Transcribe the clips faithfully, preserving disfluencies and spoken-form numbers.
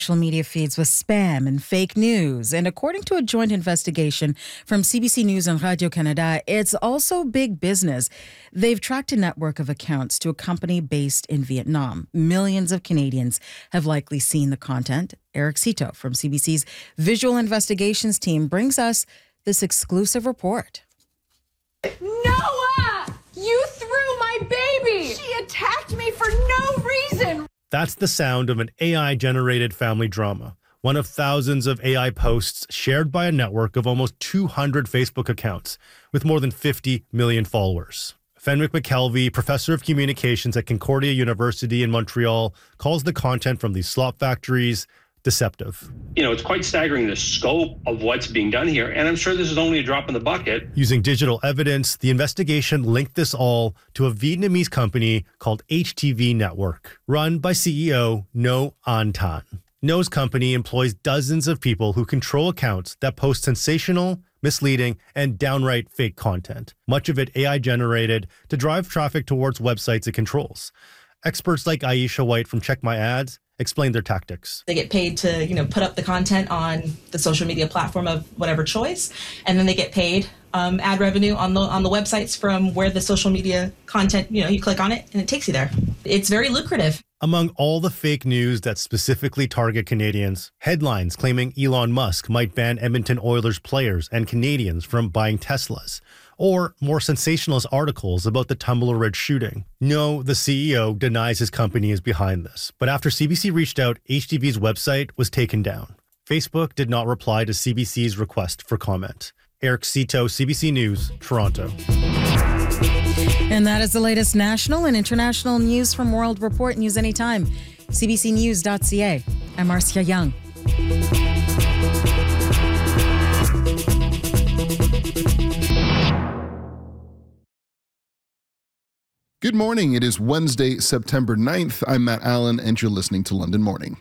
social media feeds with spam and fake news. And according to a joint investigation from C B C News and Radio-Canada, it's also big business. They've tracked a network of accounts to a company based in Vietnam. Millions of Canadians have likely seen the content. Eric Cito from C B C's Visual Investigations team brings us this exclusive report. Noah! You threw my baby! She attacked me for no reason! That's the sound of an A I-generated family drama, one of thousands of A I posts shared by a network of almost two hundred Facebook accounts with more than fifty million followers. Fenwick McKelvey, professor of communications at Concordia University in Montreal, calls the content from these slop factories deceptive. You know, it's quite staggering the scope of what's being done here, and I'm sure this is only a drop in the bucket. Using digital evidence, the investigation linked this all to a Vietnamese company called H T V Network, run by C E O Ngo An Tan. Ngo's company employs dozens of people who control accounts that post sensational, misleading, and downright fake content, much of it A I-generated to drive traffic towards websites it controls. Experts like Aisha White from Check My Ads explain their tactics. They get paid to, you know, put up the content on the social media platform of whatever choice, and then they get paid um, ad revenue on the on the websites from where the social media content, you know, you click on it and it takes you there. It's very lucrative. Among all the fake news that specifically target Canadians, headlines claiming Elon Musk might ban Edmonton Oilers players and Canadians from buying Teslas, or more sensationalist articles about the Tumbler Ridge shooting. No, the C E O denies his company is behind this, but after C B C reached out, H T V's website was taken down. Facebook did not reply to C B C's request for comment. Eric Cito, C B C News, Toronto. And that is the latest national and international news from World Report. News anytime. C B C News dot C A. I'm Marcia Young. Good morning. It is Wednesday, September ninth. I'm Matt Allen, and you're listening to London Morning.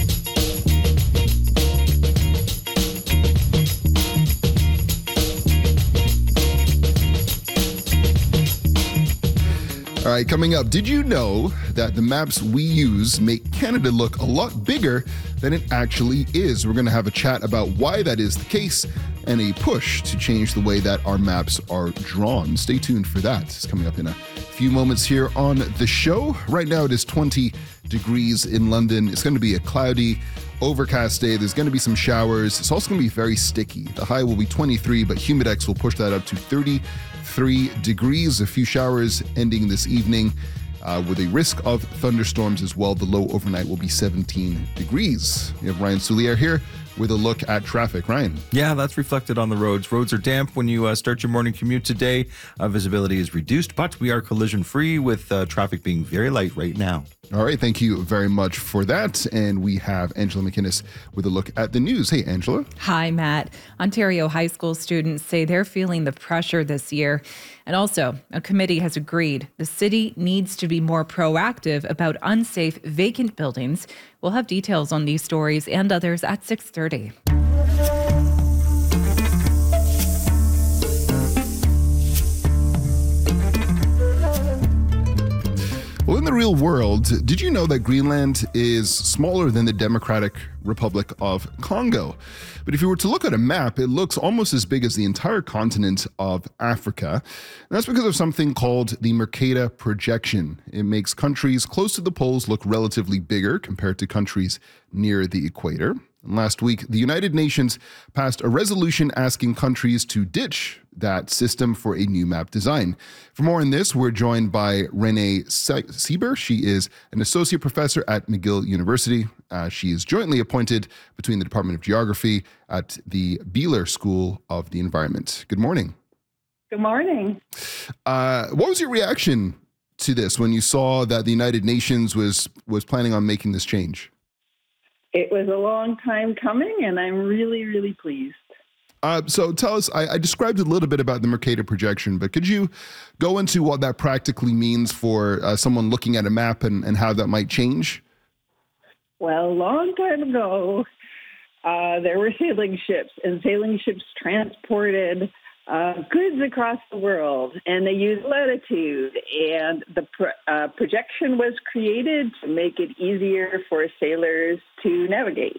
All right, coming up, did you know that the maps we use make Canada look a lot bigger than it actually is? We're going to have a chat about why that is the case and a push to change the way that our maps are drawn. Stay tuned for that. It's coming up in a few moments here on the show. Right now it is twenty degrees in London. It's going to be a cloudy, overcast day. There's going to be some showers. It's also going to be very sticky. The high will be twenty-three, but Humidex will push that up to thirty-three degrees. A few showers ending this evening uh, with a risk of thunderstorms as well. The low overnight will be seventeen degrees. We have Ryan Soulier here with a look at traffic. Ryan. Yeah, that's reflected on the roads. Roads are damp when you uh, start your morning commute today. Uh, visibility is reduced, but we are collision free with uh, traffic being very light right now. All right, thank you very much for that. And we have Angela McInnes with a look at the news. Hey, Angela. Hi, Matt. Ontario high school students say they're feeling the pressure this year. And also, a committee has agreed the city needs to be more proactive about unsafe vacant buildings. We'll have details on these stories and others at six thirty. Well, in the real world, did you know that Greenland is smaller than the Democratic Republic of Congo? But if you were to look at a map, it looks almost as big as the entire continent of Africa. And that's because of something called the Mercator projection. It makes countries close to the poles look relatively bigger compared to countries near the equator. Last week, the United Nations passed a resolution asking countries to ditch that system for a new map design. For more on this, we're joined by Renee Sieber. She is an associate professor at McGill University. Uh, she is jointly appointed between the Department of Geography at the Beeler School of the Environment. Good morning. Good morning. Uh, what was your reaction to this when you saw that the United Nations was was planning on making this change? It was a long time coming, and I'm really, really pleased. Uh, so tell us, I, I described a little bit about the Mercator projection, but could you go into what that practically means for uh, someone looking at a map and, and how that might change? Well, a long time ago, uh, there were sailing ships, and sailing ships transported uh, goods across the world, and they used latitude, and the pro- uh, projection was created to make it easier for sailors to navigate.